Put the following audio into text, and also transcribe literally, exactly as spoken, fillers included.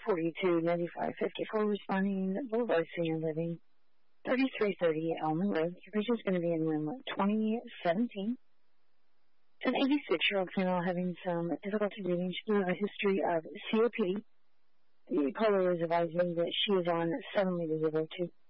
forty-two ninety-five fifty-four responding, Boulevard Senior Living, thirty-three thirty Elman Road. Your patient's going to be in room twenty seventeen. It's an eighty-six-year-old female having some difficulty breathing. She has a history of C O P D. The caller is advising that she is on seven liters of O two.